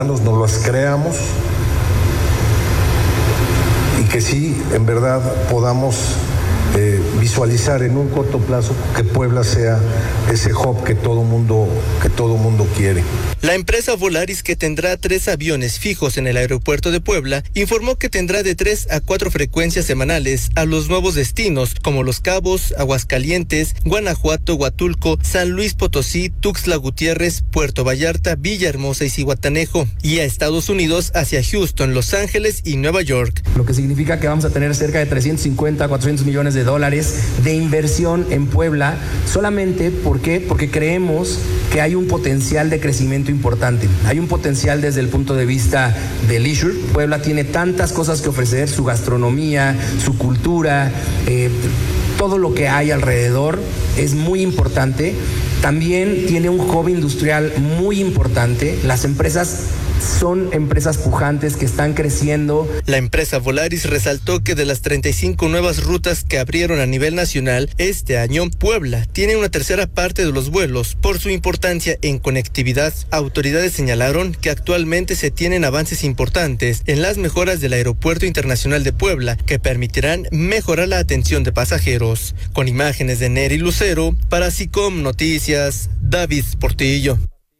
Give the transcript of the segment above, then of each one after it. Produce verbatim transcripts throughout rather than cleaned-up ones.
no las creamos y que sí, en verdad, podamos eh, visualizar en un corto plazo que Puebla sea ese hub que todo mundo, que todo mundo quiere. La empresa Volaris, que tendrá tres aviones fijos en el aeropuerto de Puebla, informó que tendrá de tres a cuatro frecuencias semanales a los nuevos destinos como Los Cabos, Aguascalientes, Guanajuato, Huatulco, San Luis Potosí, Tuxtla Gutiérrez, Puerto Vallarta, Villahermosa y Zihuatanejo, y a Estados Unidos hacia Houston, Los Ángeles y Nueva York. Lo que significa que vamos a tener cerca de trescientos cincuenta a cuatrocientos millones de dólares de inversión en Puebla, solamente ¿por qué? Porque creemos que hay un potencial de crecimiento importante. Hay un potencial desde el punto de vista de leisure. Puebla tiene tantas cosas que ofrecer, su gastronomía, su cultura, eh, todo lo que hay alrededor es muy importante. También tiene un hub industrial muy importante. Las empresas son empresas pujantes que están creciendo. La empresa Volaris resaltó que de las treinta y cinco nuevas rutas que abrieron a nivel nacional este año, Puebla tiene una tercera parte de los vuelos por su importancia en conectividad. Autoridades señalaron que actualmente se tienen avances importantes en las mejoras del Aeropuerto Internacional de Puebla que permitirán mejorar la atención de pasajeros. Con imágenes de Neri Lucero, para SICOM Noticias, David Portillo.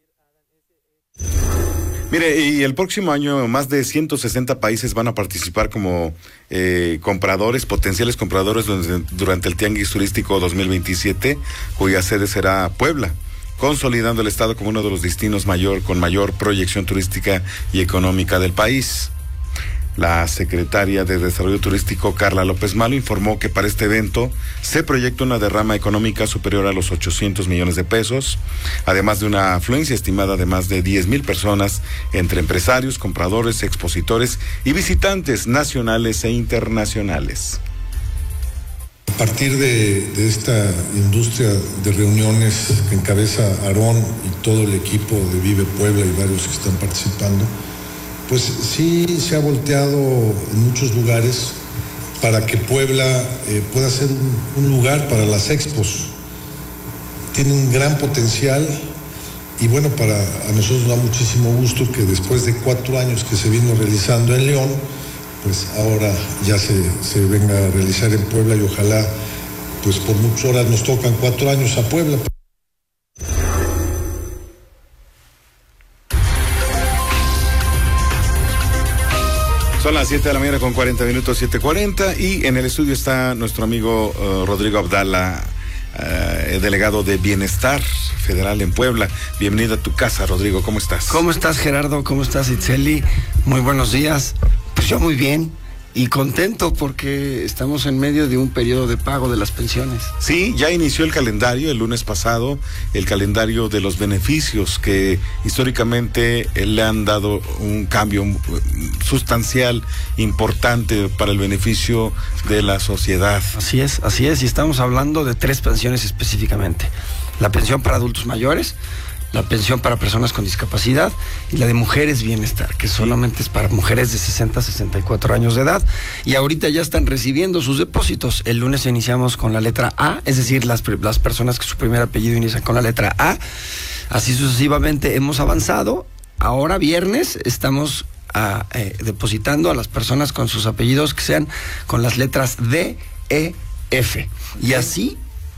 Mire, y el próximo año más de ciento sesenta países van a participar como eh, compradores, potenciales compradores durante el Tianguis Turístico dos mil veintisiete, cuya sede será Puebla, consolidando el estado como uno de los destinos mayor con mayor proyección turística y económica del país. La secretaria de Desarrollo Turístico, Carla López Malo, informó que para este evento se proyecta una derrama económica superior a los ochocientos millones de pesos, además de una afluencia estimada de más de diez mil personas entre empresarios, compradores, expositores y visitantes nacionales e internacionales. A partir de, de esta industria de reuniones que encabeza Aarón y todo el equipo de Vive Puebla y varios que están participando, pues sí se ha volteado en muchos lugares para que Puebla eh, pueda ser un, un lugar para las expos. Tiene un gran potencial y bueno, para a nosotros nos da muchísimo gusto que después de cuatro años que se vino realizando en León, pues ahora ya se, se venga a realizar en Puebla y ojalá pues por muchas horas nos tocan cuatro años a Puebla. Son las siete de la mañana con cuarenta minutos, siete cuarenta, y en el estudio está nuestro amigo uh, Rodrigo Abdala, uh, delegado de Bienestar Federal en Puebla. Bienvenido a tu casa, Rodrigo, ¿cómo estás? ¿Cómo estás, Gerardo? ¿Cómo estás, Itzeli? Muy buenos días. Pues yo muy bien y contento porque estamos en medio de un periodo de pago de las pensiones. Sí, ya inició el calendario el lunes pasado, el calendario de los beneficios que históricamente le han dado un cambio sustancial, importante para el beneficio de la sociedad. Así es, así es, y estamos hablando de tres pensiones específicamente. La pensión para adultos mayores, la pensión para personas con discapacidad y la de mujeres bienestar, que solamente es para mujeres de sesenta a sesenta y cuatro años de edad, y ahorita ya están recibiendo sus depósitos. El lunes iniciamos con la letra A, es decir, las, las personas que su primer apellido inicia con la letra A, así sucesivamente hemos avanzado. Ahora viernes estamos a, eh, depositando a las personas con sus apellidos que sean con las letras D, E, F, y así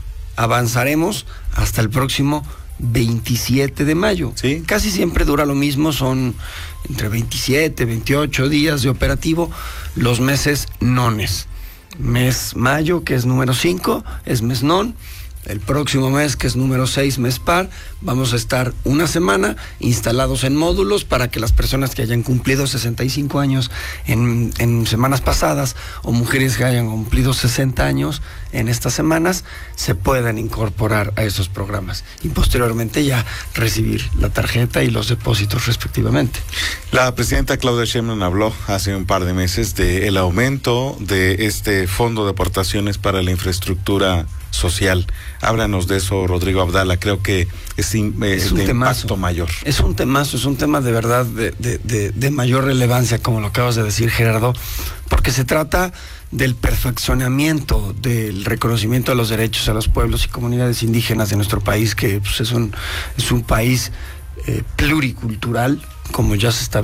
avanzaremos hasta el próximo veintisiete de mayo. ¿Sí? Casi siempre dura lo mismo, son entre veintisiete, veintiocho días de operativo. Los meses nones. Mes mayo, que es número cinco, es mes non. El próximo mes, que es número seis, mes par, vamos a estar una semana instalados en módulos para que las personas que hayan cumplido sesenta y cinco años en, en semanas pasadas o mujeres que hayan cumplido sesenta años en estas semanas se puedan incorporar a esos programas y posteriormente ya recibir la tarjeta y los depósitos respectivamente. La presidenta Claudia Sheinbaum habló hace un par de meses del aumento de este fondo de aportaciones para la infraestructura social. Háblanos de eso, Rodrigo Abdala. Creo que es, eh, es un de temazo. impacto mayor. Es un temazo, es un tema de verdad de, de, de, de mayor relevancia, como lo acabas de decir, Gerardo, porque se trata del perfeccionamiento, del reconocimiento de los derechos a los pueblos y comunidades indígenas de nuestro país, que pues, es un es un país eh, pluricultural, como ya se está